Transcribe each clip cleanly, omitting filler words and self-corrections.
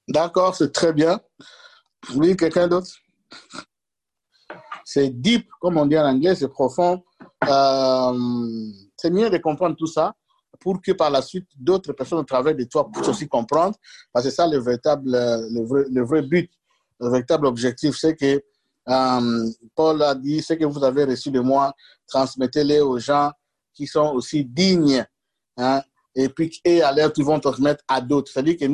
D'accord, c'est très bien. Oui, quelqu'un d'autre? C'est deep, comme on dit en anglais, c'est profond. C'est mieux de comprendre tout ça pour que par la suite, d'autres personnes au travers de toi puissent aussi comprendre. Parce que c'est ça le vrai but, le véritable objectif, c'est que Paul a dit, ce que vous avez reçu de moi, transmettez-les aux gens qui sont aussi dignes. Hein, et puis, et à l'air, ils vont transmettre à d'autres. C'est-à-dire que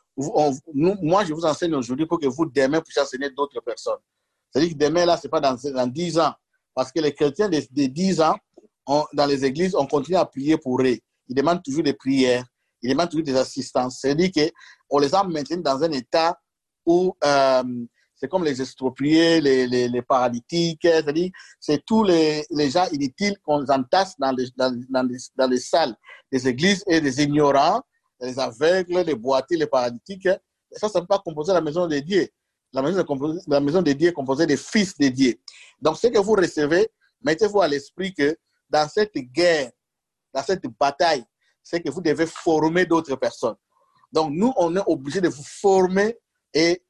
moi, je vous enseigne aujourd'hui pour que vous, demain, puissiez enseigner d'autres personnes. C'est-à-dire que demain, là, ce n'est pas dans 10 ans. Parce que les chrétiens de 10 ans, dans les églises, on continue à prier pour eux. Ils demandent toujours des prières, ils demandent toujours des assistances. C'est-à-dire qu'on les a maintenus dans un état où c'est comme les expropriés, les paralytiques, c'est-à-dire c'est tous les gens inutiles qu'on entasse dans les salles des églises et des ignorants, les aveugles, les boiteux, les paralytiques. Et ça ne peut pas composer la maison de Dieu. La maison de Dieu est composée des fils de Dieu. Donc, ce que vous recevez, mettez-vous à l'esprit que dans cette guerre, dans cette bataille, c'est que vous devez former d'autres personnes. Donc, nous, on est obligé de vous former et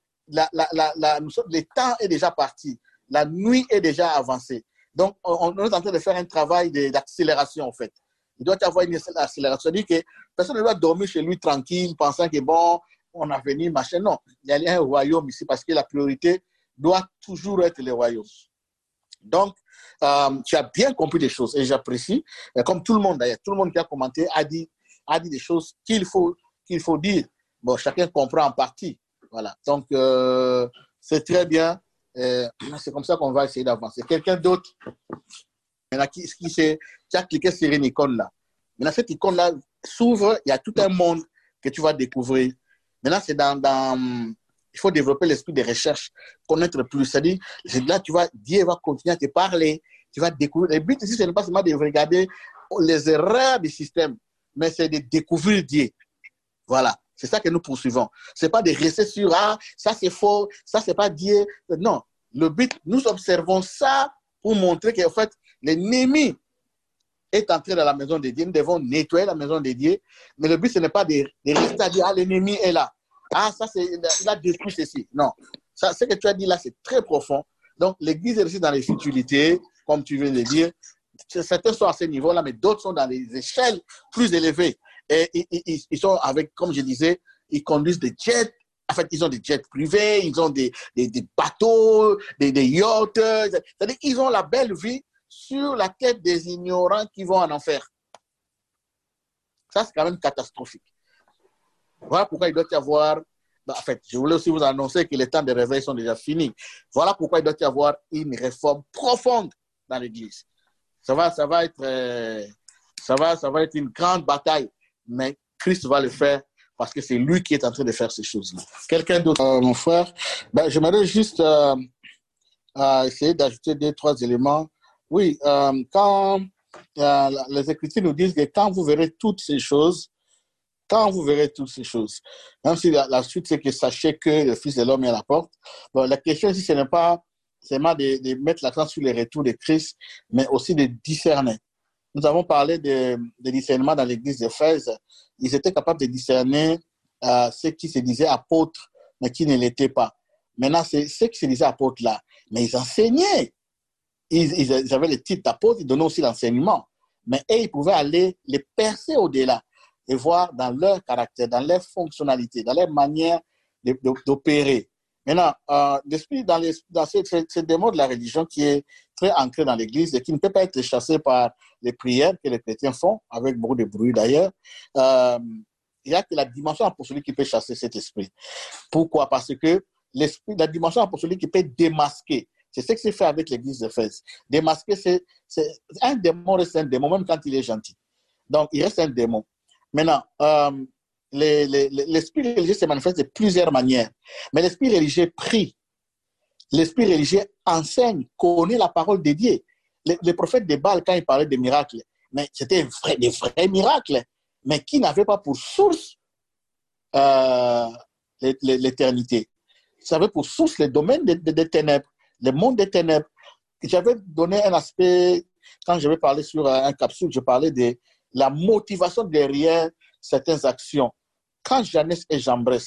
le temps est déjà parti. La nuit est déjà avancée. Donc, on est en train de faire un travail d'accélération, en fait. Il doit y avoir une accélération. C'est-à-dire que personne ne doit dormir chez lui tranquille, pensant que bon, on a venu, machin. Non, il y a un royaume ici parce que la priorité doit toujours être le royaume. Donc, tu as bien compris des choses et j'apprécie. Comme tout le monde d'ailleurs, tout le monde qui a commenté a dit des choses qu'il faut dire. Bon, chacun comprend en partie. Voilà. Donc, c'est très bien. C'est comme ça qu'on va essayer d'avancer. Quelqu'un d'autre, maintenant, qui a cliqué sur une icône là. Maintenant, cette icône-là s'ouvre, il y a tout un monde que tu vas découvrir. Maintenant, c'est il faut développer l'esprit de recherche, connaître plus. C'est-à-dire, là, Dieu va continuer à te parler, tu vas découvrir. Le but ici, ce n'est pas seulement de regarder les erreurs du système, mais c'est de découvrir Dieu. Voilà, c'est ça que nous poursuivons. Ce n'est pas de rester sur, ça c'est faux, ça c'est pas Dieu. Non, le but, nous observons ça pour montrer qu'en fait, l'ennemi est entré dans la maison de Dieu. Nous devons nettoyer la maison de Dieu. Mais le but, ce n'est pas de rester à dire, l'ennemi est là. Ça, il a détruit ceci. Non. Ça, ce que tu as dit là, c'est très profond. Donc, l'Église est aussi dans les futilités, comme tu viens de le dire. Certains sont à ce niveau-là, mais d'autres sont dans des échelles plus élevées. Et ils sont avec, comme je disais, ils conduisent des jets. En fait, ils ont des jets privés, ils ont des bateaux, des yachts. C'est-à-dire qu'ils ont la belle vie sur la tête des ignorants qui vont en enfer. Ça, c'est quand même catastrophique. Voilà pourquoi il doit y avoir... En fait, je voulais aussi vous annoncer que les temps de réveil sont déjà finis. Voilà pourquoi il doit y avoir une réforme profonde dans l'Église. Ça va être une grande bataille, mais Christ va le faire parce que c'est lui qui est en train de faire ces choses-là. Quelqu'un d'autre, mon frère? J'aimerais juste essayer d'ajouter 2-3 éléments. Oui, quand les Écritures nous disent que quand vous verrez toutes ces choses, même si la suite, c'est que sachez que le Fils de l'homme est à la porte. Bon, la question ici, ce n'est pas seulement de mettre l'accent sur les retours de Christ, mais aussi de discerner. Nous avons parlé de discernement dans l'église d'Éphèse. Ils étaient capables de discerner ceux qui se disaient apôtres, mais qui ne l'étaient pas. Maintenant, c'est ceux qui se disaient apôtres là, mais ils enseignaient. Ils avaient le titre d'apôtre, ils donnaient aussi l'enseignement. Mais ils pouvaient aller les percer au-delà et voir dans leur caractère, dans leur fonctionnalité, dans leur manière d'opérer. Maintenant, l'esprit dans ce démon de la religion qui est très ancré dans l'Église et qui ne peut pas être chassé par les prières que les chrétiens font, avec beaucoup de bruit d'ailleurs, il n'y a que la dimension apostolique qui peut chasser cet esprit. Pourquoi? Parce que la dimension apostolique qui peut démasquer. C'est ce que c'est fait avec l'Église d'Éphèse. Démasquer, c'est un démon reste un démon, même quand il est gentil. Donc, il reste un démon. Maintenant, l'esprit religieux se manifeste de plusieurs manières. Mais l'esprit religieux prie. L'esprit religieux enseigne, connaît la parole de Dieu. Les prophètes de Baal, quand ils parlaient des miracles, mais c'était des vrais miracles, mais qui n'avaient pas pour source l'éternité. Ça avait pour source le domaine des ténèbres, le monde des ténèbres. J'avais donné un aspect, quand je vais parler sur un capsule, je parlais de la motivation derrière certaines actions. Quand Jeannès et Jambres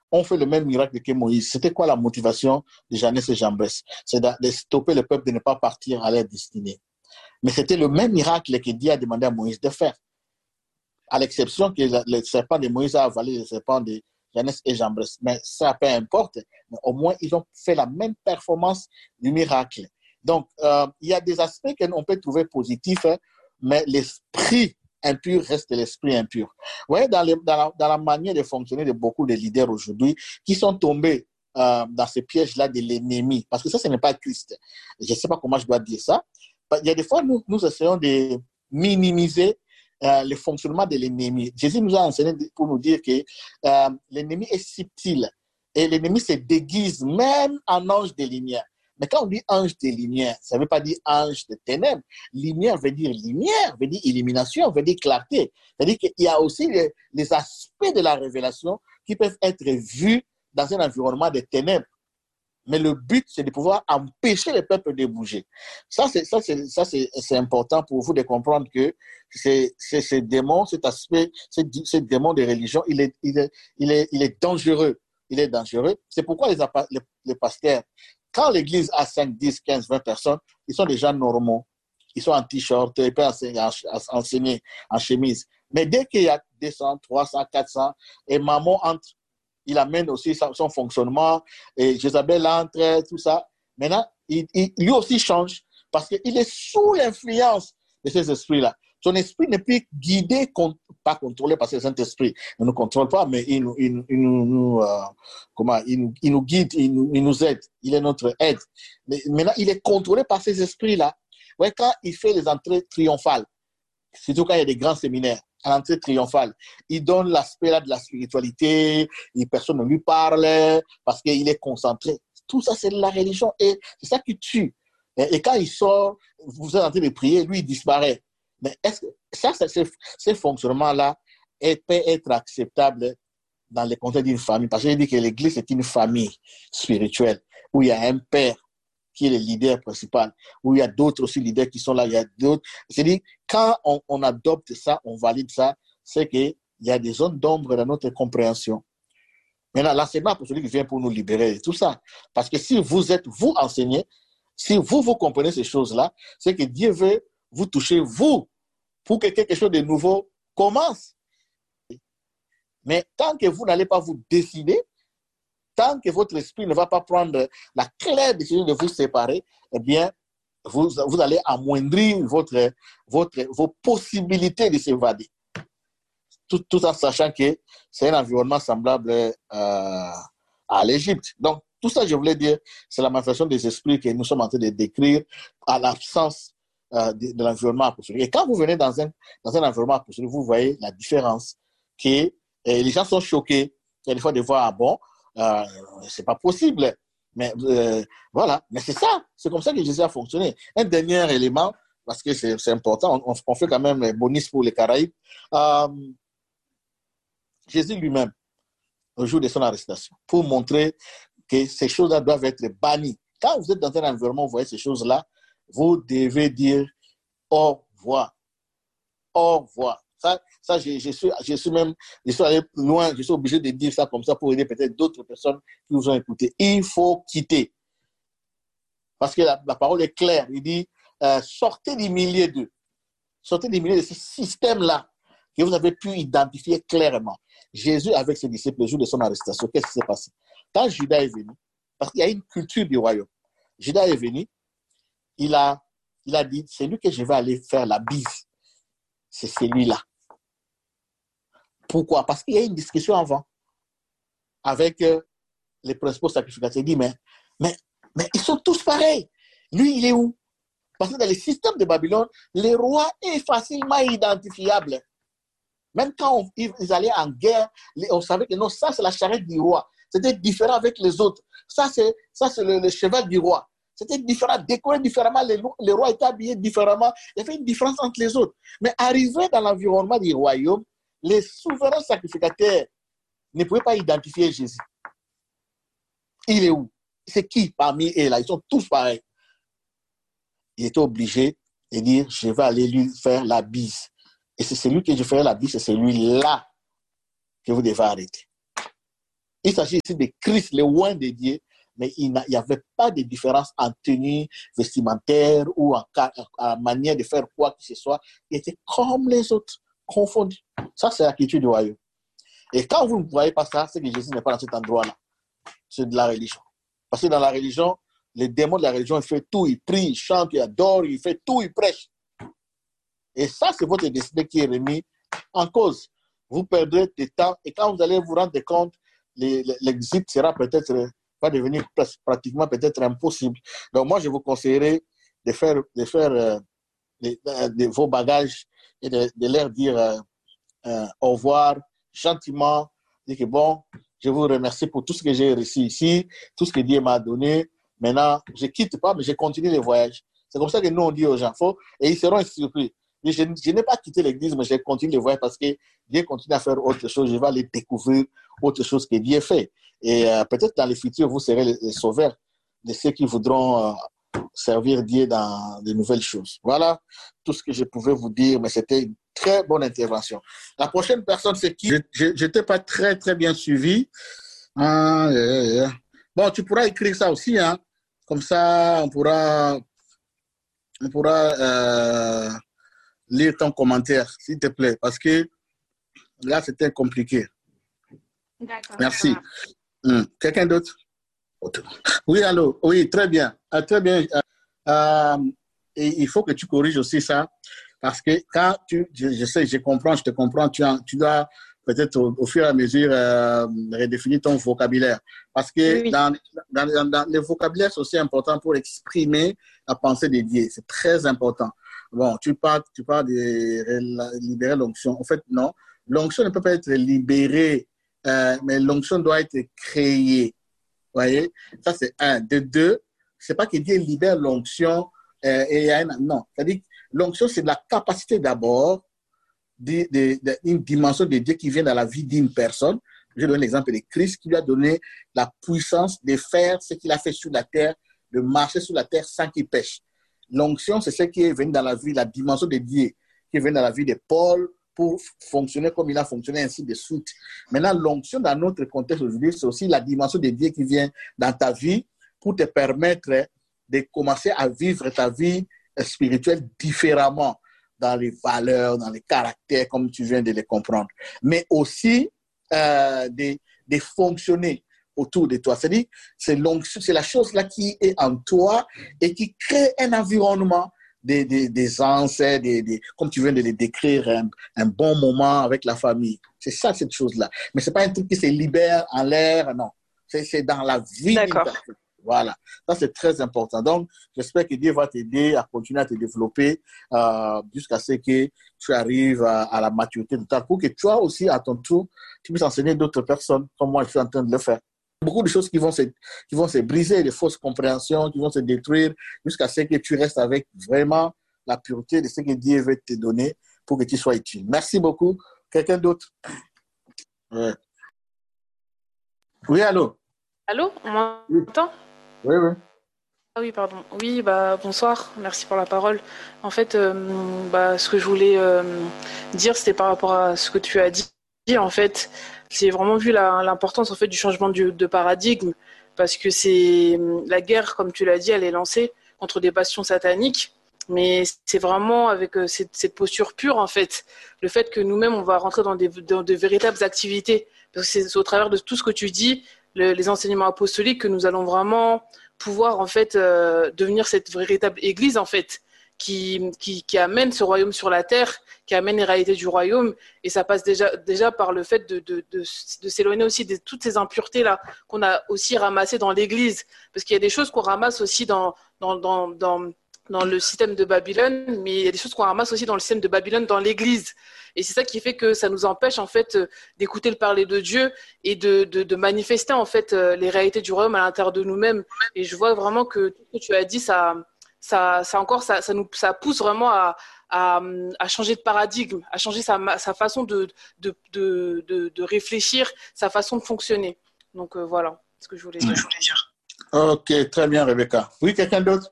ont fait le même miracle que Moïse. C'était quoi la motivation de Jeannès et Jambres? C'est de stopper le peuple de ne pas partir à leur destinée. Mais c'était le même miracle que Dieu a demandé à Moïse de faire. À l'exception que le serpent de Moïse a avalé le serpent de Jeannès et Jambres. Mais ça, peu importe. Mais au moins, ils ont fait la même performance du miracle. Donc, il y a des aspects qu'on peut trouver positifs, mais l'esprit impur reste l'esprit impur. Vous voyez, dans la manière de fonctionner de beaucoup de leaders aujourd'hui qui sont tombés dans ces pièges-là de l'ennemi, parce que ça, ce n'est pas Christ. Je ne sais pas comment je dois dire ça. Il y a des fois, nous essayons de minimiser le fonctionnement de l'ennemi. Jésus nous a enseigné pour nous dire que l'ennemi est subtil et l'ennemi se déguise même en ange de lumière. Mais quand on dit ange de lumière, ça ne veut pas dire ange de ténèbres. Lumière veut dire illumination, veut dire clarté. C'est-à-dire qu'il y a aussi les aspects de la révélation qui peuvent être vus dans un environnement de ténèbres. Mais le but, c'est de pouvoir empêcher le peuple de bouger. Ça, c'est important pour vous de comprendre que ces démons, cet aspect, ce démon de religion, il est dangereux. Il est dangereux. C'est pourquoi les pasteurs, quand l'église a 5, 10, 15, 20 personnes, ils sont des gens normaux. Ils sont en t-shirt, ils peuvent enseigner en chemise. Mais dès qu'il y a 200, 300, 400, et maman entre, il amène aussi son fonctionnement, et Jézabel entre, tout ça. Maintenant, lui aussi change parce qu'il est sous l'influence de ces esprits-là. Son esprit n'est plus guidé, pas contrôlé par ce Saint-Esprit. Il ne nous contrôle pas, mais il nous guide, il nous aide. Il est notre aide. Mais maintenant, il est contrôlé par ces esprits-là. Ouais, quand il fait les entrées triomphales, surtout quand il y a des grands séminaires, à l'entrée triomphale, il donne l'aspect là de la spiritualité, et personne ne lui parle parce qu'il est concentré. Tout ça, c'est la religion et c'est ça qui tue. Et quand il sort, vous êtes en train de prier, lui, il disparaît. Mais est-ce que ça, ce fonctionnement-là peut être acceptable dans le contexte d'une famille? Parce que je dis que l'Église est une famille spirituelle où il y a un père qui est le leader principal, où il y a d'autres aussi leaders qui sont là, il y a d'autres. C'est-à-dire, quand on adopte ça, on valide ça, c'est qu'il y a des zones d'ombre dans notre compréhension. Maintenant, l'enseignement apostolique vient pour nous libérer de tout ça. Parce que si vous enseignez, si vous comprenez ces choses-là, c'est que Dieu veut vous toucher, vous, pour que quelque chose de nouveau commence. Mais tant que vous n'allez pas vous décider, tant que votre esprit ne va pas prendre la claire décision de vous séparer, eh bien, vous allez amoindrir vos possibilités de s'évader. Tout en sachant que c'est un environnement semblable à l'Égypte. Donc, tout ça, je voulais dire, c'est la manifestation des esprits que nous sommes en train de décrire à l'absence de l'environnement apostolique. Et quand vous venez dans un environnement apostolique, vous voyez la différence que les gens sont choqués. Il y a des fois de voir, ah bon, c'est pas possible. Mais voilà, mais c'est ça. C'est comme ça que Jésus a fonctionné. Un dernier élément, parce que c'est important, on fait quand même bonus pour les Caraïbes. Jésus lui-même, au jour de son arrestation, pour montrer que ces choses-là doivent être bannies. Quand vous êtes dans un environnement, vous voyez ces choses-là, vous devez dire au revoir. Au revoir. Ça je suis allé loin, je suis obligé de dire ça comme ça pour aider peut-être d'autres personnes qui vous ont écouté. Il faut quitter. Parce que la parole est claire. Il dit, sortez du milieu d'eux. Sortez du milieu de ce système-là que vous avez pu identifier clairement. Jésus, avec ses disciples, le jour de son arrestation, qu'est-ce qui s'est passé? Quand Judas est venu, parce qu'il y a une culture du royaume, Judas est venu, il a dit, c'est lui que je vais aller faire la bise. C'est celui-là. Pourquoi? Parce qu'il y a une discussion avant avec les principaux sacrificateurs. Il dit, mais ils sont tous pareils. Lui, il est où? Parce que dans le système de Babylone, le roi est facilement identifiable. Même quand ils allaient en guerre, on savait que non, ça c'est la charrette du roi. C'était différent avec les autres. Ça c'est le cheval du roi. C'était différent, décoré différemment. Les rois étaient habillés différemment. Il y avait une différence entre les autres. Mais arrivé dans l'environnement du royaume, les souverains sacrificateurs ne pouvaient pas identifier Jésus. Il est où? C'est qui parmi eux là? Ils sont tous pareils. Il était obligé de dire, je vais aller lui faire la bise. Et c'est celui que je ferai la bise, c'est celui-là que vous devez arrêter. Il s'agit ici de Christ, le oint dédié, mais il n'y avait pas de différence en tenue vestimentaire ou en manière de faire quoi que ce soit. Il était comme les autres, confondus. Ça, c'est la culture du royaume. Et quand vous ne voyez pas ça, c'est que Jésus n'est pas dans cet endroit-là. C'est de la religion. Parce que dans la religion, les démons de la religion, ils font tout, ils prient, ils chantent, ils adorent, ils font tout, ils prêchent. Et ça, c'est votre destin qui est remis en cause. Vous perdrez du temps et quand vous allez vous rendre compte, l'exit sera peut-être, va devenir pratiquement peut-être impossible. Donc moi, je vous conseillerais de faire vos bagages et de leur dire au revoir gentiment, dire que bon, je vous remercie pour tout ce que j'ai reçu ici, tout ce que Dieu m'a donné. Maintenant, je ne quitte pas, mais je continue le voyage. C'est comme ça que nous, on dit aux gens, et ils seront surpris. Je n'ai pas quitté l'église, mais je continue le voyage parce que Dieu continue à faire autre chose. Je vais aller découvrir autre chose que Dieu fait. Et peut-être dans le futur, vous serez les sauveurs de ceux qui voudront servir Dieu dans de nouvelles choses. Voilà tout ce que je pouvais vous dire, mais c'était une très bonne intervention. La prochaine personne, c'est qui? Je n'étais pas très, très bien suivi. Bon, tu pourras écrire ça aussi, hein? Comme ça, on pourra lire ton commentaire, s'il te plaît, parce que là, c'était compliqué. D'accord. Merci. Quelqu'un d'autre? Oui, allô? Oui, très bien. Très bien. Et il faut que tu corriges aussi ça, parce que quand je sais, je comprends, je te comprends, tu dois peut-être au fur et à mesure redéfinir ton vocabulaire. Parce que Oui. dans le vocabulaire, c'est aussi important pour exprimer la pensée de Dieu. C'est très important. Bon, tu parles de libérer l'onction. En fait, non. L'onction ne peut pas être libérée, mais l'onction doit être créée. Vous voyez? Ça, c'est un. De deux, c'est pas que Dieu libère l'onction non. C'est-à-dire que l'onction, c'est la capacité d'abord d'une dimension de Dieu qui vient dans la vie d'une personne. Je donne l'exemple de Christ qui lui a donné la puissance de faire ce qu'il a fait sur la terre, de marcher sur la terre sans qu'il pêche. L'onction, c'est ce qui est venu dans la vie, la dimension de Dieu qui est venu dans la vie de Paul pour fonctionner comme il a fonctionné, ainsi de suite. Maintenant, l'onction dans notre contexte aujourd'hui, c'est aussi la dimension de Dieu qui vient dans ta vie pour te permettre de commencer à vivre ta vie spirituelle différemment dans les valeurs, dans les caractères, comme tu viens de les comprendre, mais aussi de fonctionner autour de toi. C'est-à-dire, c'est la chose là qui est en toi et qui crée un environnement des ancêtres, comme tu viens de les décrire, un bon moment avec la famille. C'est ça, cette chose-là. Mais ce n'est pas un truc qui se libère en l'air, non. C'est dans la vie. D'accord. Voilà, ça c'est très important. Donc, j'espère que Dieu va t'aider à continuer à te développer jusqu'à ce que tu arrives à la maturité de ta pour que toi aussi, à ton tour, tu puisses enseigner d'autres personnes comme moi je suis en train de le faire. Beaucoup de choses qui vont se briser, des fausses compréhensions qui vont se détruire jusqu'à ce que tu restes avec vraiment la pureté de ce que Dieu veut te donner pour que tu sois utile. Merci beaucoup. Quelqu'un d'autre? Ouais. Oui, allô? Allô, on m'entend? Oui, oui. Ah oui, pardon. Oui, bonsoir, merci pour la parole. En fait, ce que je voulais dire, c'était par rapport à ce que tu as dit. En fait, j'ai vraiment vu l'importance en fait du changement de paradigme, parce que c'est la guerre, comme tu l'as dit, elle est lancée contre des bastions sataniques, mais c'est vraiment avec cette posture pure en fait, le fait que nous-mêmes on va rentrer dans de véritables activités, parce que c'est au travers de tout ce que tu dis, les enseignements apostoliques, que nous allons vraiment pouvoir en fait devenir cette véritable église en fait qui amène ce royaume sur la terre, qui amène les réalités du royaume, et ça passe déjà par le fait de s'éloigner aussi de toutes ces impuretés là qu'on a aussi ramassées dans l'église, parce qu'il y a des choses qu'on ramasse aussi dans le système de Babylone, mais il y a des choses qu'on ramasse aussi dans le système de Babylone dans l'église. Et c'est ça qui fait que ça nous empêche en fait d'écouter le parler de Dieu et de manifester en fait les réalités du royaume à l'intérieur de nous-mêmes. Et je vois vraiment que tout ce que tu as dit, ça pousse vraiment à changer de paradigme, à changer sa façon de réfléchir, sa façon de fonctionner. Donc voilà ce que je voulais dire. Ok, très bien, Rebecca. Oui, quelqu'un d'autre?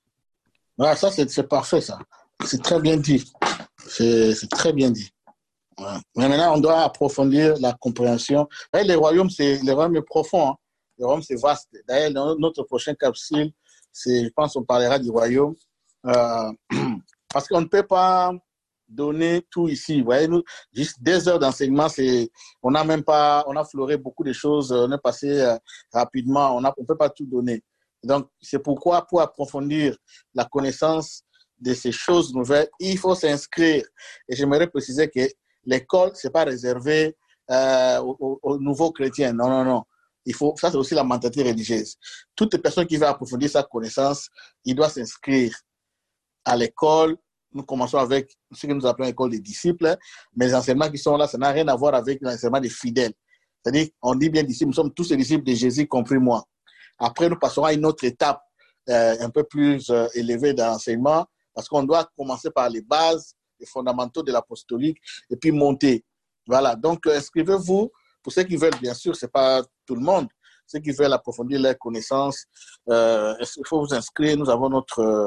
Voilà, ça, c'est parfait, ça. C'est très bien dit. C'est très bien dit. Ouais. Mais maintenant, on doit approfondir la compréhension. D'ailleurs, les royaumes est profond. Hein. Le royaume, c'est vaste. D'ailleurs, dans notre prochaine capsule, je pense qu'on parlera du royaume. Euh, parce qu'on ne peut pas donner tout ici. Vous voyez, nous, juste des heures d'enseignement, on n'a même pas, on a fleuré beaucoup de choses, on est passé rapidement, on ne peut pas tout donner. Donc, c'est pourquoi, pour approfondir la connaissance de ces choses nouvelles, il faut s'inscrire. Et j'aimerais préciser que l'école, ce n'est pas réservé aux nouveaux chrétiens. Non, non, non. Ça, c'est aussi la mentalité religieuse. Toute personne qui veut approfondir sa connaissance, il doit s'inscrire à l'école. Nous commençons avec ce que nous appelons l'école des disciples, mais les enseignements qui sont là, ça n'a rien à voir avec l'enseignement des fidèles. C'est-à-dire, on dit bien disciples, nous sommes tous les disciples de Jésus, compris moi. Après, nous passerons à une autre étape un peu plus élevée dans l'enseignement, parce qu'on doit commencer par les bases, les fondamentaux de l'apostolique, et puis monter. Voilà, donc inscrivez-vous. Pour ceux qui veulent, bien sûr, ce n'est pas tout le monde. Ceux qui veulent approfondir leurs connaissances, il faut vous inscrire. Nous avons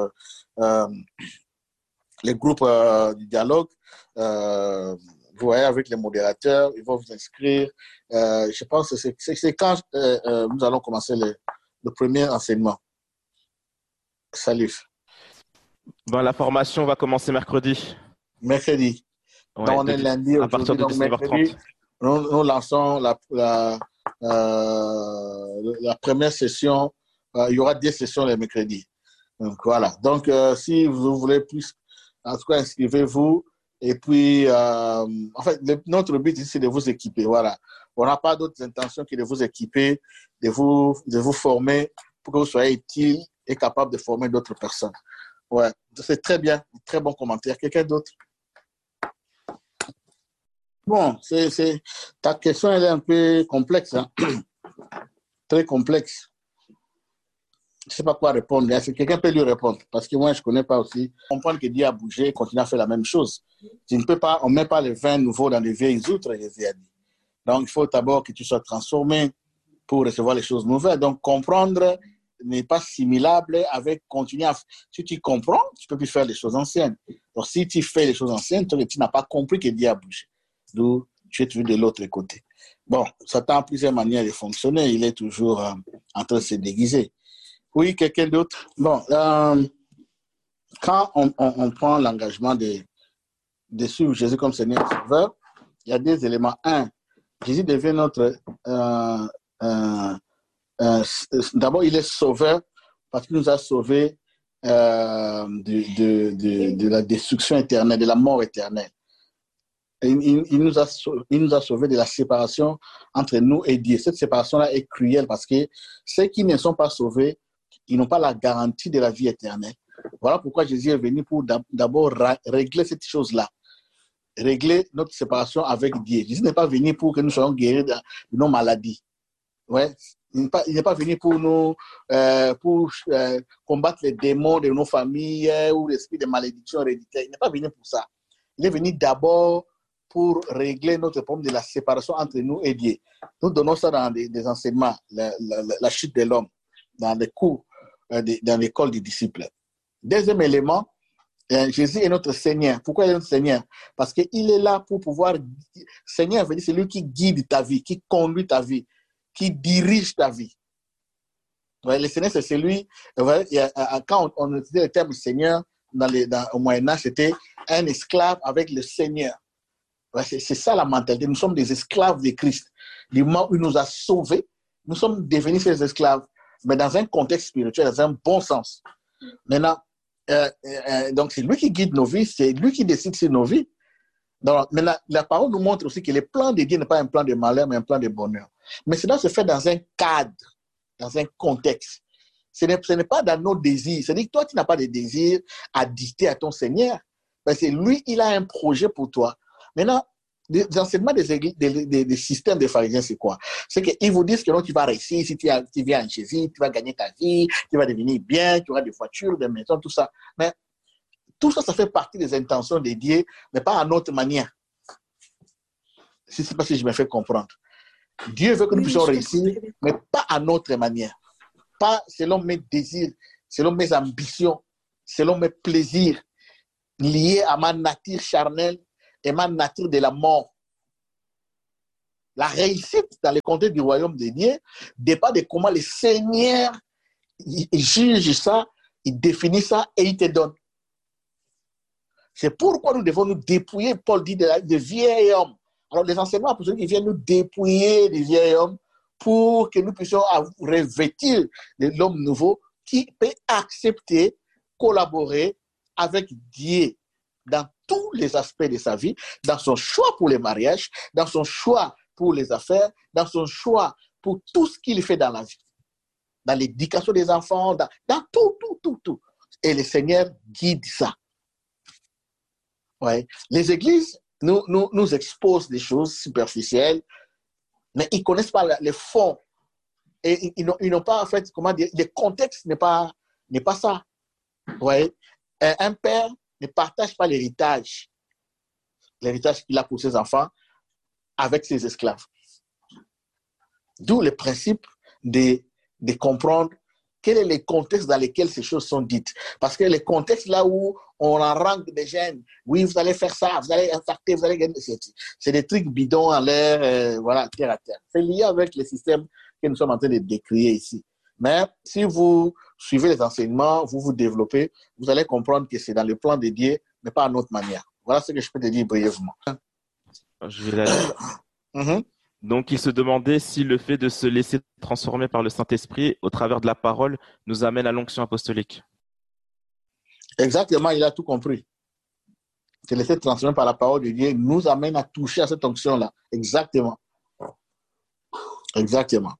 les groupes du dialogue. Vous voyez, avec les modérateurs, ils vont vous inscrire. Je pense que c'est quand nous allons commencer le premier enseignement. Salut. Ben, la formation va commencer mercredi. Mercredi. Ouais, donc, on est lundi à partir de 19h30. Nous lançons la première session. Il y aura 10 sessions les mercredis. Donc, voilà. Donc, si vous voulez plus, en tout cas, inscrivez-vous. Et puis, en fait, notre but ici, c'est de vous équiper. Voilà. On n'a pas d'autres intentions que de vous équiper, de vous former pour que vous soyez utile et capable de former d'autres personnes. Ouais, c'est très bien. Très bon commentaire. Quelqu'un d'autre? Bon, ta question, elle est un peu complexe. Hein? Très complexe. Je ne sais pas quoi répondre. Est-ce que quelqu'un peut lui répondre? Parce que moi, je ne connais pas aussi. Comprendre que Dieu a bougé, continue à faire la même chose. On ne met pas les vins nouveaux dans les vieilles outres, Jésus a dit. Donc, il faut d'abord que tu sois transformé pour recevoir les choses nouvelles. Donc, comprendre n'est pas similable avec continuer à... Si tu comprends, tu ne peux plus faire les choses anciennes. Donc, si tu fais les choses anciennes, tu n'as pas compris que Dieu a bougé. D'où tu es toujours de l'autre côté. Bon, Satan a plusieurs manières de fonctionner. Il est toujours en train de se déguiser. Oui, quelqu'un d'autre? Bon, quand on prend l'engagement de suivre Jésus comme Seigneur et Sauveur, il y a des éléments. Un, Jésus devient notre... d'abord, il est sauveur parce qu'il nous a sauvés de la destruction éternelle, de la mort éternelle. Il nous a sauvés de la séparation entre nous et Dieu. Cette séparation-là est cruelle parce que ceux qui ne sont pas sauvés, ils n'ont pas la garantie de la vie éternelle. Voilà pourquoi Jésus est venu pour d'abord régler cette chose-là. Régler notre séparation avec Dieu. Jésus n'est pas venu pour que nous soyons guéris de nos maladies. Ouais. Il n'est pas venu pour nous combattre les démons de nos familles ou l'esprit de malédiction héréditaire. Il n'est pas venu pour ça. Il est venu d'abord pour régler notre problème de la séparation entre nous et Dieu. Nous donnons ça dans des enseignements, la chute de l'homme, dans les cours, dans l'école des disciples. Deuxième élément, Jésus est notre Seigneur. Pourquoi il est notre Seigneur? Parce qu'il est là pour pouvoir... Seigneur veut dire c'est lui qui guide ta vie, qui conduit ta vie, qui dirige ta vie. Le Seigneur, c'est celui... Quand on utilisait le terme Seigneur, au Moyen-Âge, c'était un esclave avec le Seigneur. C'est ça la mentalité. Nous sommes des esclaves de Christ. Du moment où il nous a sauvés, nous sommes devenus ces esclaves, mais dans un contexte spirituel, dans un bon sens. Maintenant, donc c'est lui qui guide nos vies, c'est lui qui décide sur nos vies. Donc, maintenant, la parole nous montre aussi que le plan de Dieu n'est pas un plan de malheur, mais un plan de bonheur. Mais cela se fait dans un cadre, dans un contexte. Ce n'est pas dans nos désirs. C'est-à-dire que toi, tu n'as pas de désir à dicter à ton Seigneur. Parce que lui, il a un projet pour toi. Maintenant, les enseignements des systèmes des pharisiens, c'est quoi? C'est qu'ils vous disent que non, tu vas réussir si tu viens en Jésus, tu vas gagner ta vie, tu vas devenir bien, tu auras des voitures, des maisons, tout ça. Mais tout ça, ça fait partie des intentions de Dieu, mais pas à notre manière. Je ne sais pas si je me fais comprendre. Dieu veut que nous puissions réussir, mais pas à notre manière. Pas selon mes désirs, selon mes ambitions, selon mes plaisirs, liés à ma nature charnelle et ma nature de la mort. La réussite dans le contexte du royaume de Dieu dépend de comment le Seigneur il juge ça, il définit ça et il te donne. C'est pourquoi nous devons nous dépouiller, Paul dit, de vieil homme. Alors les enseignements apostoliques viennent nous dépouiller des vieils hommes pour que nous puissions revêtir de l'homme nouveau qui peut accepter, collaborer avec Dieu dans tous les aspects de sa vie, dans son choix pour les mariages, dans son choix pour les affaires, dans son choix pour tout ce qu'il fait dans la vie, dans l'éducation des enfants, dans tout. Et le Seigneur guide ça. Ouais. Les églises nous exposent des choses superficielles, mais ils ne connaissent pas le fond. Et ils n'ont pas, en fait, comment dire, le contexte n'est pas ça. Ouais. Un père ne partage pas l'héritage qu'il a pour ses enfants avec ses esclaves. D'où le principe de comprendre quel est le contexte dans lequel ces choses sont dites. Parce que le contexte là où on arrange des jeunes, oui, vous allez faire ça, vous allez impacter, vous allez gagner. C'est des trucs bidons en l'air, voilà, terre à terre. C'est lié avec le système que nous sommes en train de décrire ici. Mais si vous suivez les enseignements, vous vous développez, vous allez comprendre que c'est dans le plan de Dieu, mais pas à notre manière. Voilà ce que je peux te dire brièvement. Je vais la lire. Donc, il se demandait si le fait de se laisser transformer par le Saint-Esprit au travers de la parole nous amène à l'onction apostolique. Exactement, il a tout compris. Se laisser transformer par la parole de Dieu nous amène à toucher à cette onction-là. Exactement. Exactement.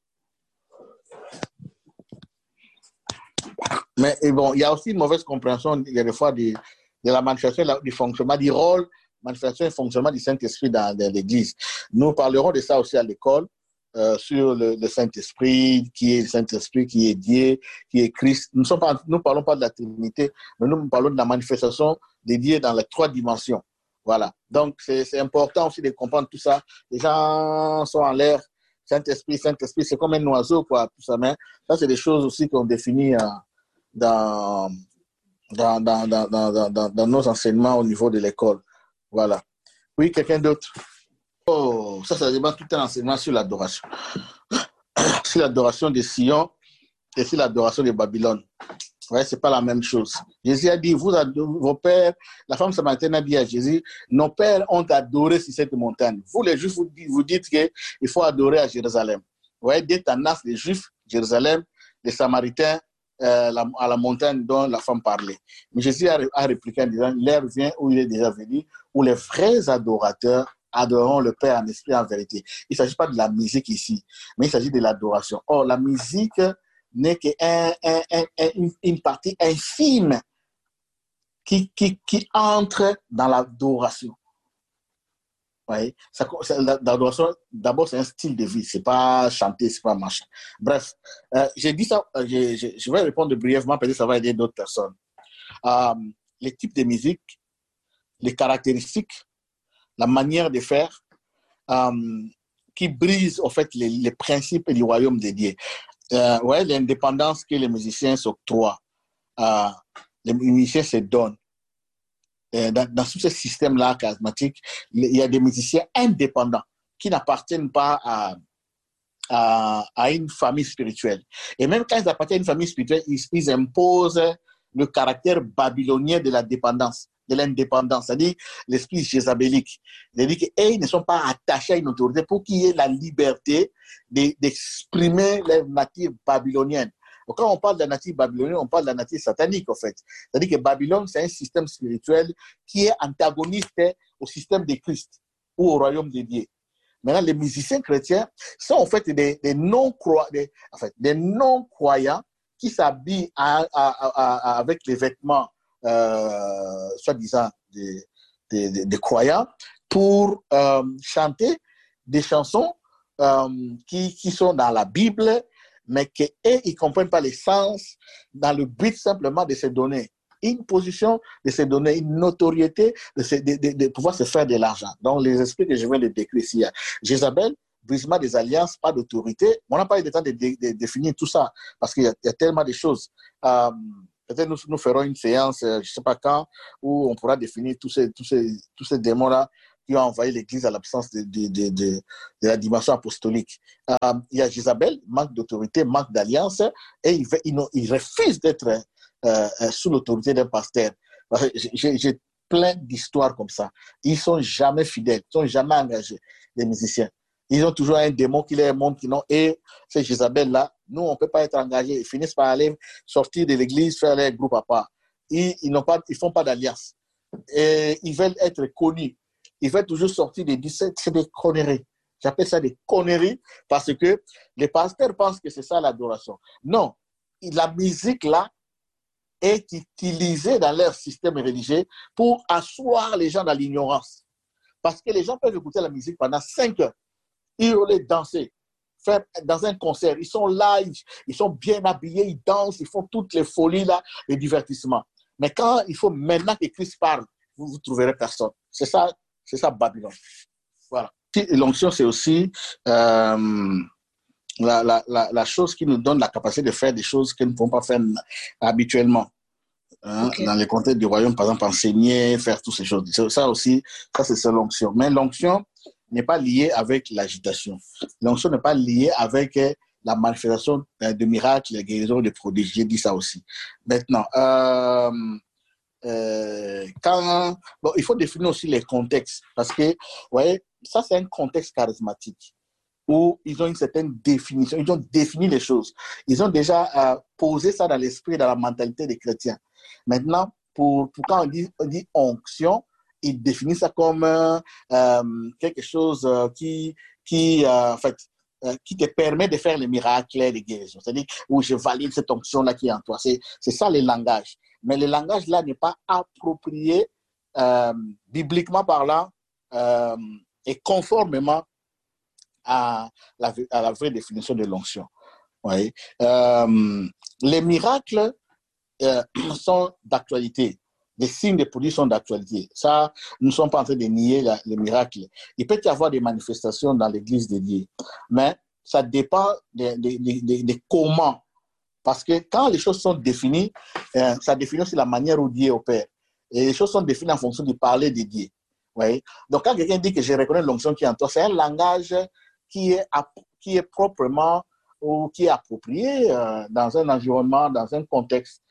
Mais bon, il y a aussi une mauvaise compréhension, il y a des fois, de la manifestation, du fonctionnement, du rôle, manifestation et fonctionnement du Saint-Esprit dans l'Église. Nous parlerons de ça aussi à l'école, sur le Saint-Esprit, qui est le Saint-Esprit, qui est Dieu, qui est Christ. Nous ne parlons pas de la Trinité, mais nous parlons de la manifestation de Dieu dans les 3 dimensions. Voilà. Donc, c'est important aussi de comprendre tout ça. Les gens sont en l'air. Saint-Esprit, c'est comme un oiseau, quoi, tout ça. Mais ça, c'est des choses aussi qu'on définit dans nos enseignements au niveau de l'école. Voilà. Oui, quelqu'un d'autre? Oh, ça demande tout un enseignement sur l'adoration. Sur l'adoration de Sion et sur l'adoration de Babylone. Ouais, c'est pas la même chose. Jésus a dit, vos pères, la femme samaritaine a dit à Jésus, nos pères ont adoré sur cette montagne. Vous, les Juifs, vous dites qu'il faut adorer à Jérusalem. Vous voyez, des tendances des Juifs, Jérusalem, les Samaritains, à la montagne dont la femme parlait. Mais Jésus a répliqué en disant, l'heure vient où il est déjà venu, où les vrais adorateurs adoreront le Père en esprit et en vérité. Il ne s'agit pas de la musique ici, mais il s'agit de l'adoration. Or, la musique n'est qu'une partie infime qui entre dans l'adoration. Ouais. L'adoration, d'abord, c'est un style de vie. C'est pas chanter, c'est pas machin. Bref, j'ai dit ça, je vais répondre brièvement, peut-être ça va aider d'autres personnes. Les types de musique, les caractéristiques, la manière de faire, qui brise, en fait, les principes du royaume de Dieu. Ouais, l'indépendance que les musiciens s'octroient, les musiciens se donnent. Dans tout ce système-là charismatique, il y a des musiciens indépendants qui n'appartiennent pas à une famille spirituelle. Et même quand ils appartiennent à une famille spirituelle, ils imposent le caractère babylonien de la dépendance, de l'indépendance, c'est-à-dire l'esprit jézabélique. C'est-à-dire qu'ils ne sont pas attachés à une autorité pour qu'il y ait la liberté d'exprimer leur nature babylonienne. Quand on parle de la nature babylonienne, on parle de la nature satanique, en fait. C'est-à-dire que Babylone, c'est un système spirituel qui est antagoniste au système de Christ ou au royaume de Dieu. Maintenant, les musiciens chrétiens sont en fait des non-croyants qui s'habillent avec les vêtements, soi-disant, des croyants pour chanter des chansons qui sont dans la Bible, mais qu'ils ne comprennent pas l'essence dans le but simplement de se donner une position, de se donner une notoriété, de pouvoir se faire de l'argent. Donc, les esprits que je viens de décrire ici, Jézabel, brisement des alliances, pas d'autorité. On n'a pas eu le temps de définir tout ça, parce qu'il y a tellement de choses. Peut-être nous ferons une séance, je ne sais pas quand, où on pourra définir tous ces démons-là qui ont envahi l'Église à l'absence de la dimension apostolique. Il y a Jézabel, manque d'autorité, manque d'alliance, et il refuse d'être sous l'autorité d'un pasteur. J'ai plein d'histoires comme ça. Ils ne sont jamais fidèles, ils ne sont jamais engagés, les musiciens. Ils ont toujours un démon qui les montre qu'ils n'ont. Et ces Jézabel-là, nous, on ne peut pas être engagés. Ils finissent par aller sortir de l'église, faire leur groupe à part. Ils ne font pas d'alliance. Et ils veulent être connus. Ils veulent toujours sortir des 17. C'est des conneries. J'appelle ça des conneries parce que les pasteurs pensent que c'est ça l'adoration. Non. La musique, là, est utilisée dans leur système religieux pour asseoir les gens dans l'ignorance. Parce que les gens peuvent écouter la musique pendant 5 heures. Hurler, danser, faire dans un concert. Ils sont là, ils sont bien habillés, ils dansent, ils font toutes les folies là, les divertissements. Mais quand il faut maintenant que Christ parle, vous ne trouverez personne. C'est ça Babylone. Voilà. Et l'onction, c'est aussi la chose qui nous donne la capacité de faire des choses que nous ne pouvons pas faire habituellement. Okay. Dans les contextes du royaume, par exemple, enseigner, faire toutes ces choses. Ça aussi, ça c'est l'onction. Mais l'onction n'est pas liée avec l'agitation. L'onction n'est pas liée avec la manifestation de miracles, les guérisons, des prodiges. J'ai dit ça aussi. Maintenant, il faut définir aussi les contextes. Parce que, vous voyez, ça c'est un contexte charismatique où ils ont une certaine définition. Ils ont défini les choses. Ils ont déjà posé ça dans l'esprit, dans la mentalité des chrétiens. Maintenant, pour quand on dit onction, ils définissent ça comme quelque chose qui te permet de faire les miracles, les guérisons. C'est-à-dire où je valide cette onction-là qui est en toi. C'est ça le langage. Mais le langage-là n'est pas approprié bibliquement parlant et conformément à la vraie définition de l'onction. Oui. Les miracles sont d'actualité. Les signes de produits sont d'actualité. Ça, nous ne sommes pas en train de nier les miracles. Il peut y avoir des manifestations dans l'église dédiée, mais ça dépend de comment. Parce que quand les choses sont définies, ça définit aussi la manière où Dieu opère. Et les choses sont définies en fonction du parler de Dieu. Oui. Donc, quand quelqu'un dit que je reconnais l'onction qui est en toi, c'est un langage qui est proprement ou qui est approprié dans un environnement, dans un contexte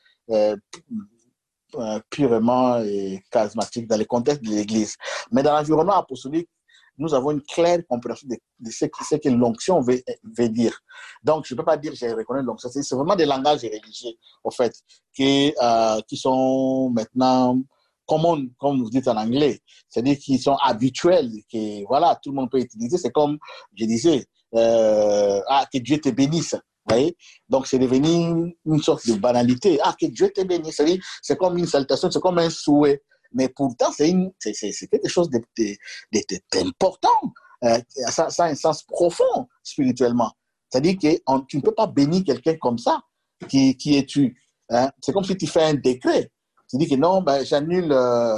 purement charismatique, dans le contexte de l'Église. Mais dans l'environnement apostolique, nous avons une claire compréhension de ce que l'onction veut dire. Donc, je ne peux pas dire que je reconnais l'onction. C'est vraiment des langages religieux, en fait, qui sont maintenant common, comme vous dites en anglais. C'est-à-dire qu'ils sont habituels, que voilà, tout le monde peut utiliser. C'est comme, je disais, que Dieu te bénisse. Voyez? Donc, c'est devenu une sorte de banalité. Que Dieu te bénisse. C'est-à-dire, c'est comme une salutation, c'est comme un souhait. Mais pourtant, c'est quelque chose d'important. Ça a un sens profond spirituellement. C'est-à-dire que tu ne peux pas bénir quelqu'un comme ça, qui es-tu. C'est comme si tu fais un décret. Tu dis que non, j'annule,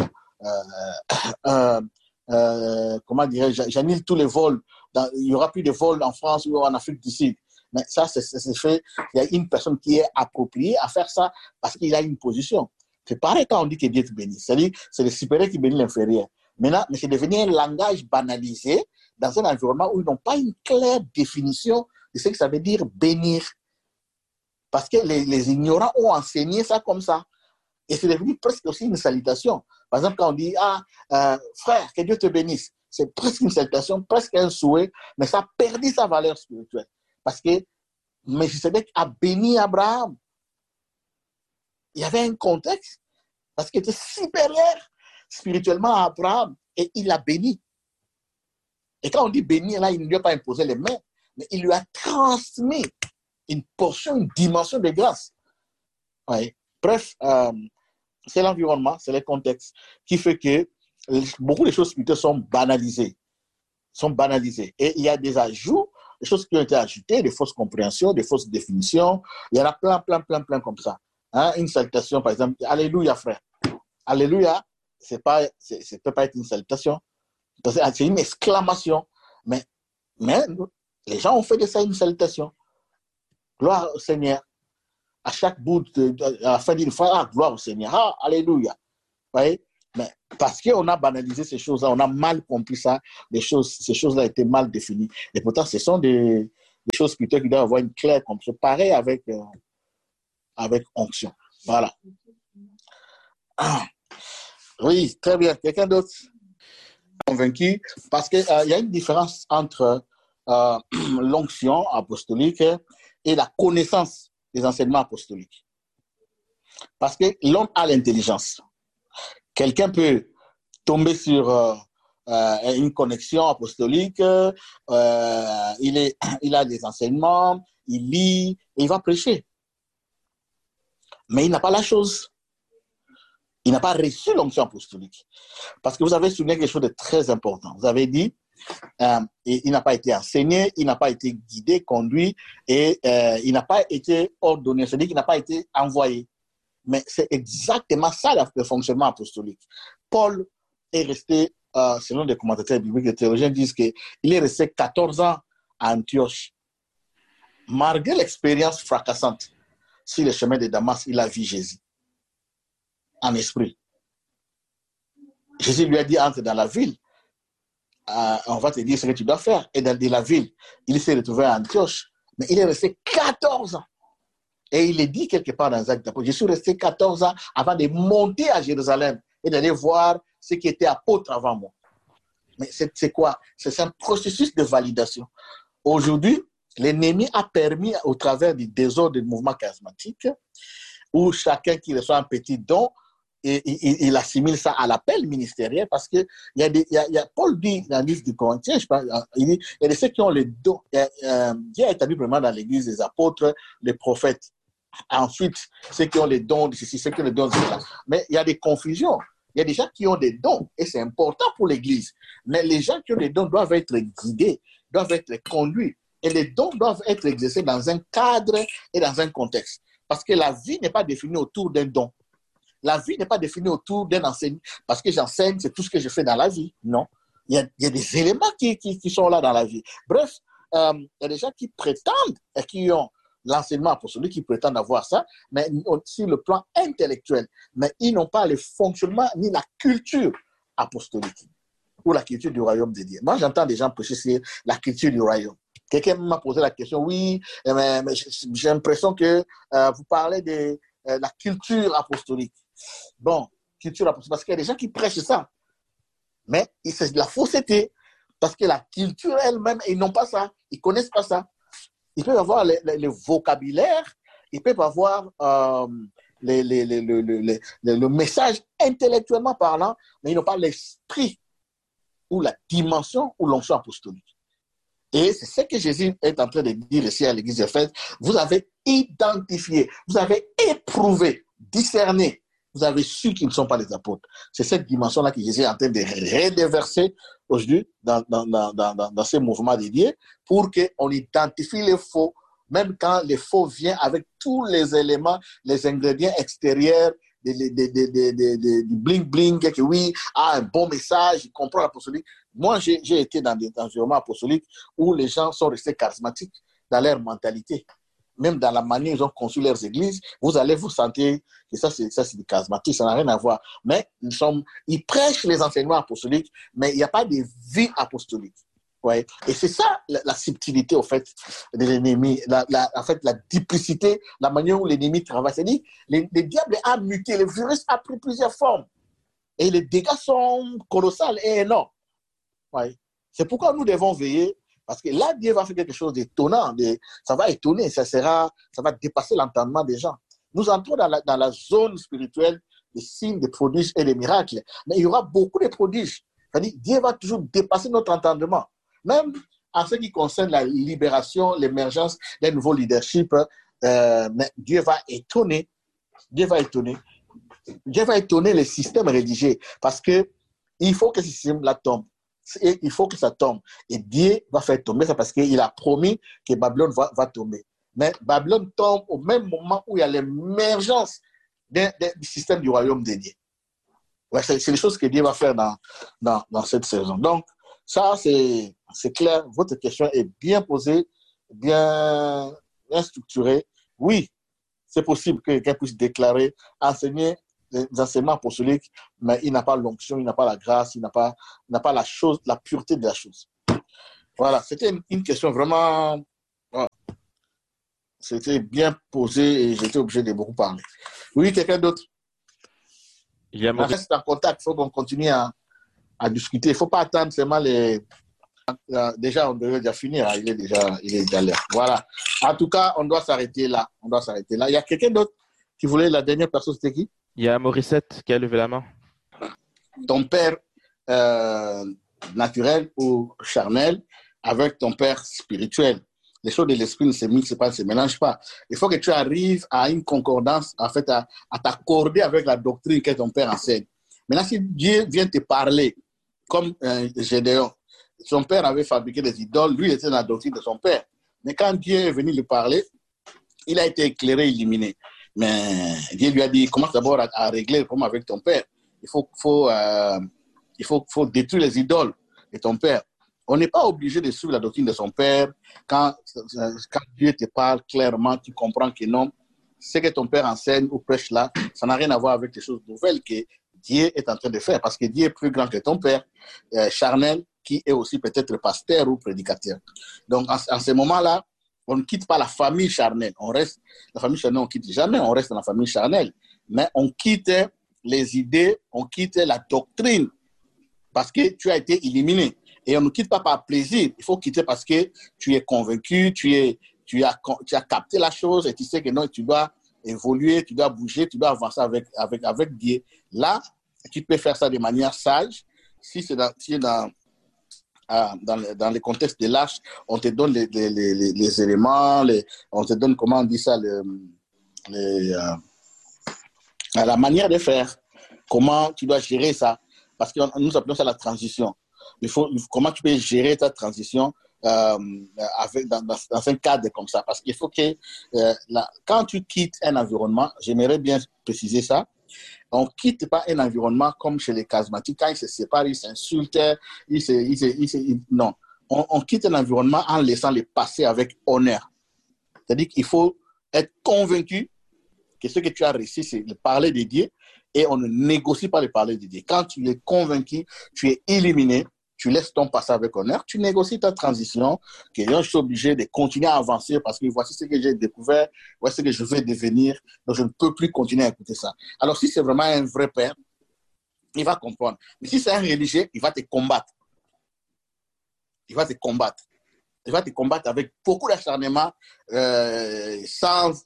comment dirais-je, j'annule tous les vols. Il n'y aura plus de vols en France ou en Afrique du Sud. Mais ça, c'est fait. Il y a une personne qui est appropriée à faire ça parce qu'il a une position. C'est pareil quand on dit que Dieu te bénit. C'est-à-dire, c'est le supérieur qui bénit l'inférieur. Maintenant, mais c'est devenu un langage banalisé dans un environnement où ils n'ont pas une claire définition de ce que ça veut dire bénir. Parce que les ignorants ont enseigné ça comme ça. Et c'est devenu presque aussi une salutation. Par exemple, quand on dit frère, que Dieu te bénisse, c'est presque une salutation, presque un souhait, mais ça a perdu sa valeur spirituelle. Parce que Melchisedec a béni Abraham. Il y avait un contexte, parce qu'il était supérieur spirituellement à Abraham, et il l'a béni. Et quand on dit bénir, là, il ne lui a pas imposé les mains, mais il lui a transmis une portion, une dimension de grâce. Ouais. Bref, c'est l'environnement, c'est le contexte qui fait que beaucoup de choses spirituelles sont banalisées. Et il y a des ajouts, des choses qui ont été ajoutées, des fausses compréhensions, des fausses définitions. Il y en a plein comme ça. Une salutation, par exemple, Alléluia, frère. Alléluia, ça ne peut pas être une salutation. C'est une exclamation. Mais les gens ont fait de ça une salutation. Gloire au Seigneur. À chaque bout, à la fin d'une fois, gloire au Seigneur. Alléluia. Vous voyez? Mais parce qu'on a banalisé ces choses-là, on a mal compris ça, ces choses-là étaient mal définies. Et pourtant, ce sont des choses plutôt qui doivent avoir une claire compréhension. Pareil avec onction. Voilà. Ah. Oui, très bien. Quelqu'un d'autre convaincu? Parce qu'il y a une différence entre l'onction apostolique et la connaissance des enseignements apostoliques. Parce que l'homme a l'intelligence. Quelqu'un peut tomber sur une connexion apostolique, il a des enseignements, il lit, et il va prêcher. Mais il n'a pas la chose. Il n'a pas reçu l'onction apostolique. Parce que vous avez souligné quelque chose de très important. Vous avez dit, il n'a pas été enseigné, il n'a pas été guidé, conduit, et il n'a pas été ordonné, c'est-à-dire qu'il n'a pas été envoyé. Mais c'est exactement ça le fonctionnement apostolique. Paul est resté, selon des commentateurs bibliques, les théologiens disent qu'il est resté 14 ans à Antioche. Malgré l'expérience fracassante sur le chemin de Damas, il a vu Jésus en esprit. Jésus lui a dit, entre dans la ville, on va te dire ce que tu dois faire. Et dans la ville, il s'est retrouvé à Antioche, mais il est resté 14 ans. Et il est dit quelque part dans les Actes d'Apôtres, je suis resté 14 ans avant de monter à Jérusalem et d'aller voir ce qui était apôtre avant moi. Mais c'est quoi? C'est un processus de validation. Aujourd'hui, l'ennemi a permis, au travers du désordre du mouvement charismatique, où chacun qui reçoit un petit don, il assimile ça à l'appel ministériel, parce que Paul dit dans le livre du Corinthiens, il dit, il y a des ceux qui ont les dons. Dieu a établi vraiment dans l'église des apôtres, les prophètes. Ensuite, ceux qui ont les dons de ceci, ceux qui ont les dons de cela. Mais il y a des confusions. Il y a des gens qui ont des dons, et c'est important pour l'église. Mais les gens qui ont des dons doivent être guidés, doivent être conduits. Et les dons doivent être exercés dans un cadre et dans un contexte. Parce que la vie n'est pas définie autour d'un don. La vie n'est pas définie autour d'un enseignement. Parce que j'enseigne, c'est tout ce que je fais dans la vie. Non. Il y a des éléments qui sont là dans la vie. Bref, il y a des gens qui prétendent et qui ont l'enseignement apostolique, qui prétendent avoir ça, mais sur le plan intellectuel. Mais ils n'ont pas le fonctionnement ni la culture apostolique ou la culture du royaume de Dieu. Moi, j'entends des gens prêcher sur la culture du royaume. Quelqu'un m'a posé la question, oui, mais j'ai l'impression que vous parlez de la culture apostolique. Bon, culture apostolique, parce qu'il y a des gens qui prêchent ça. Mais c'est de la fausseté, parce que la culture elle-même, ils n'ont pas ça, ils ne connaissent pas ça. Ils peuvent avoir le vocabulaire, ils peuvent avoir le message intellectuellement parlant, mais ils n'ont pas l'esprit ou la dimension ou l'onction apostolique. Et c'est ce que Jésus est en train de dire ici à l'église d'Éphèse. Vous avez identifié, vous avez éprouvé, discerné, vous avez su qu'ils ne sont pas les apôtres. C'est cette dimension-là que Jésus est en train de redéverser aujourd'hui dans ces mouvements dédiés pour qu'on identifie les faux, même quand les faux viennent avec tous les éléments, les ingrédients extérieurs, du bling-bling, que oui, un bon message, il comprend l'apostolique. Moi, j'ai été dans des environnements apostoliques où les gens sont restés charismatiques dans leur mentalité. Même dans la manière dont ils ont conçu leurs églises, vous allez vous sentir que ça c'est du charismatique, ça n'a rien à voir. Mais ils prêchent les enseignements apostoliques, mais il n'y a pas de vie apostolique. Ouais. Et c'est ça la subtilité, au fait, de l'ennemi, en fait, la duplicité, la manière où l'ennemi travaille. C'est-à-dire, le diable a muté, le virus a pris plusieurs formes. Et les dégâts sont colossaux et énormes. Ouais. C'est pourquoi nous devons veiller, parce que là, Dieu va faire quelque chose d'étonnant, ça va étonner, ça va dépasser l'entendement des gens. Nous entrons dans la zone spirituelle des signes, des prodiges et des miracles. Mais il y aura beaucoup de prodiges. C'est-à-dire, Dieu va toujours dépasser notre entendement. Même en ce qui concerne la libération, l'émergence d'un nouveau leadership, mais Dieu va étonner les systèmes religieux, parce qu'il faut que ce système-là tombe. Et il faut que ça tombe. Et Dieu va faire tomber ça parce qu'il a promis que Babylone va tomber. Mais Babylone tombe au même moment où il y a l'émergence du système du royaume de Dieu. Ouais, c'est les choses que Dieu va faire dans cette saison. Donc, ça, c'est clair. Votre question est bien posée, bien structurée. Oui, c'est possible que quelqu'un puisse déclarer, enseigner les enseignements apostoliques, mais il n'a pas l'onction, il n'a pas la grâce, il n'a pas la chose, la pureté de la chose. Voilà, c'était une question vraiment... Voilà. C'était bien posé et j'étais obligé de beaucoup parler. Oui, quelqu'un d'autre? On reste en contact, il faut qu'on continue à discuter. Il ne faut pas attendre seulement les... Déjà, on devrait déjà finir. Hein. Il est déjà là. Voilà. En tout cas, on doit s'arrêter là. Il y a quelqu'un d'autre qui voulait, la dernière personne, c'était qui? Il y a Morissette qui a levé la main. Ton père naturel ou charnel avec ton père spirituel. Les choses de l'esprit ne se mélangent pas. Il faut que tu arrives à une concordance, en fait, à t'accorder avec la doctrine que ton père enseigne. Maintenant, si Dieu vient te parler, comme Gédéon, son père avait fabriqué des idoles, lui il était dans la doctrine de son père. Mais quand Dieu est venu lui parler, il a été éclairé, illuminé. Mais Dieu lui a dit, commence d'abord à régler le problème avec ton père. Il faut détruire les idoles de ton père. On n'est pas obligé de suivre la doctrine de son père. Quand Dieu te parle clairement, tu comprends que non, ce que ton père enseigne ou prêche là, ça n'a rien à voir avec les choses nouvelles que Dieu est en train de faire. Parce que Dieu est plus grand que ton père charnel, qui est aussi peut-être pasteur ou prédicateur. Donc, en ce moment-là, on ne quitte pas la famille charnelle. La famille charnelle, on ne quitte jamais, on reste dans la famille charnelle. Mais on quitte les idées, on quitte la doctrine parce que tu as été éliminé. Et on ne quitte pas par plaisir. Il faut quitter parce que tu es convaincu, tu as capté la chose et tu sais que non, tu dois évoluer, tu dois bouger, tu dois avancer avec Dieu. Là, tu peux faire ça de manière sage. Si c'est dans les contextes de l'âge, on te donne les éléments, on te donne, comment on dit ça, la manière de faire, comment tu dois gérer ça, parce que nous appelons ça la transition. Comment tu peux gérer ta transition dans un cadre comme ça, parce qu'il faut que quand tu quittes un environnement, j'aimerais bien préciser ça, on ne quitte pas un environnement comme chez les charismatiques, quand ils se séparent, ils s'insultent, non. On quitte un environnement en laissant les passer avec honneur. C'est-à-dire qu'il faut être convaincu que ce que tu as réussi, c'est de parler de Dieu et on ne négocie pas le parler de Dieu. Quand tu es convaincu, tu es éliminé, tu laisses ton passé avec honneur, tu négocies ta transition, que je suis obligé de continuer à avancer parce que voici ce que j'ai découvert, voici ce que je vais devenir, donc je ne peux plus continuer à écouter ça. Alors si c'est vraiment un vrai père, il va comprendre. Mais si c'est un religieux, il va te combattre. Il va te combattre. Il va te combattre avec beaucoup d'acharnement, sans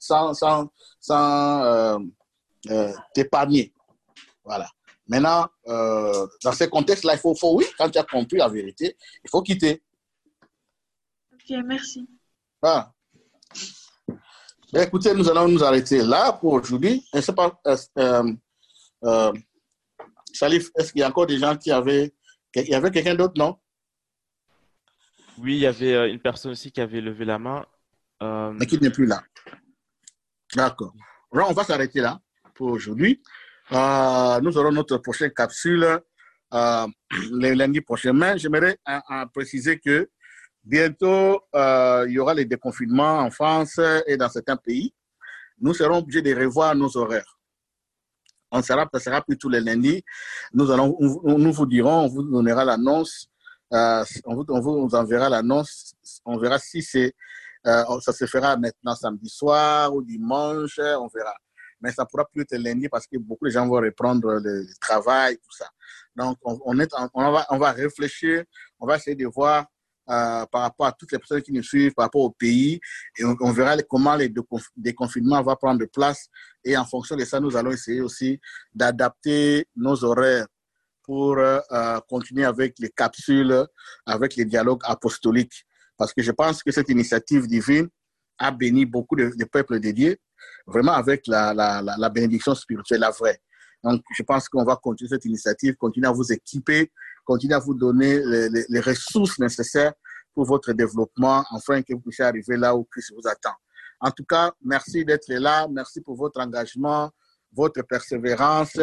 t'épargner. Voilà. Maintenant, dans ces contextes-là, il faut, oui, quand tu as compris la vérité, il faut quitter. Ok, merci. Voilà. Écoutez, nous allons nous arrêter là pour aujourd'hui. Je ne sais pas, Salif, est-ce qu'il y a encore des gens il y avait quelqu'un d'autre, non? Oui, il y avait une personne aussi qui avait levé la main. Mais qui n'est plus là. D'accord. Alors, on va s'arrêter là pour aujourd'hui. Nous aurons notre prochaine capsule le lundi prochain. Mais j'aimerais préciser que bientôt, il y aura les déconfinements en France et dans certains pays. Nous serons obligés de revoir nos horaires. Ça sera plus tous les lundis. Nous vous dirons, on vous donnera l'annonce. On vous enverra l'annonce. On verra si ça se fera maintenant samedi soir ou dimanche. On verra. Mais ça pourra plus être lundi parce que beaucoup de gens vont reprendre le travail, tout ça. Donc, on va réfléchir. On va essayer de voir par rapport à toutes les personnes qui nous suivent, par rapport au pays. Et on verra comment les déconfinements vont prendre place. Et en fonction de ça, nous allons essayer aussi d'adapter nos horaires pour continuer avec les capsules, avec les dialogues apostoliques. Parce que je pense que cette initiative divine a béni beaucoup de peuples dédiés, vraiment avec la bénédiction spirituelle, la vraie. Donc, je pense qu'on va continuer cette initiative, continuer à vous équiper, continuer à vous donner les ressources nécessaires pour votre développement, afin que vous puissiez arriver là où Christ vous attend. En tout cas, merci d'être là, merci pour votre engagement, votre persévérance,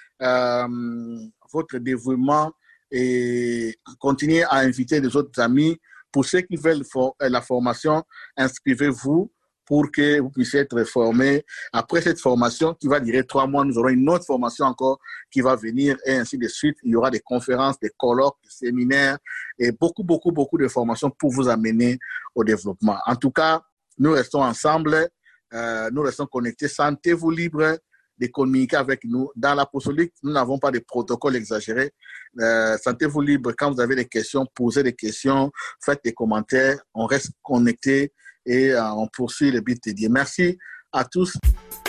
votre dévouement, et continuez à inviter les autres amis. Pour ceux qui veulent la formation, inscrivez-vous pour que vous puissiez être formés. Après cette formation qui va durer 3 mois, nous aurons une autre formation encore qui va venir et ainsi de suite. Il y aura des conférences, des colloques, des séminaires et beaucoup de formations pour vous amener au développement. En tout cas, nous restons ensemble, nous restons connectés. Sentez-vous libre de communiquer avec nous. Dans l'apostolique, nous n'avons pas de protocole exagéré. Sentez-vous libre quand vous avez des questions, posez des questions, faites des commentaires. On reste connectés et on poursuit le but dédié. Merci à tous.